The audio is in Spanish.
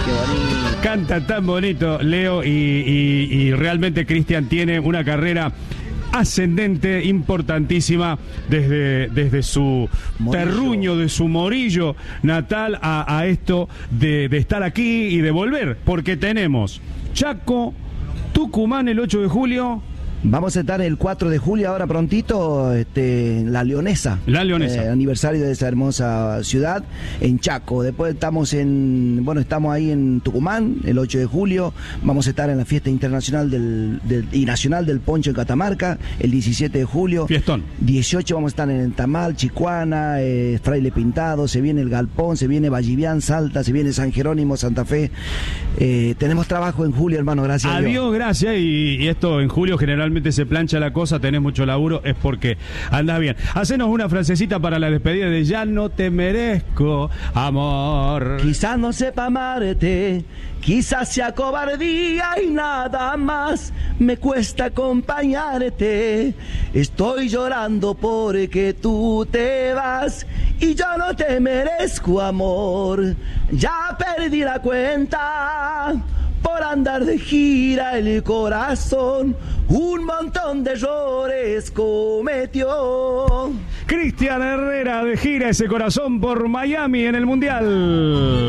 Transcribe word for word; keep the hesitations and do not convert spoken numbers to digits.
Qué bonito. Canta tan bonito, Leo, y, y, y realmente Cristian tiene una carrera ascendente, importantísima, desde, desde su Morillo. terruño, de su Morillo natal a, a esto de, de estar aquí y de volver, porque tenemos Chaco, Tucumán el ocho de julio. Vamos a estar el cuatro de julio, ahora prontito, este, La Leonesa. La Leonesa. Eh, aniversario de esa hermosa ciudad, en Chaco. Después estamos en, bueno, estamos ahí en Tucumán, el ocho de julio. Vamos a estar en la fiesta internacional del, del, y nacional del poncho en Catamarca, el diecisiete de julio. Fiestón. dieciocho vamos a estar en el Tamal, Chicuana, eh, Fraile Pintado, se viene el Galpón, se viene Vallivián, Salta, se viene San Jerónimo, Santa Fe. Eh, tenemos trabajo en julio, hermano, gracias. Adiós, a Dios. gracias. Y, y esto en julio generalmente se plancha la cosa, tenés mucho laburo, es porque andás bien. Hacenos una frasecita para la despedida de Ya no te merezco, amor. Quizás no sepa amarte, quizás sea cobardía y nada más me cuesta acompañarte. Estoy llorando porque tú te vas y yo no te merezco, amor. Ya perdí la cuenta. Por andar de gira el corazón un montón de errores cometió. Cristian Herrera de gira ese corazón por Miami en el Mundial.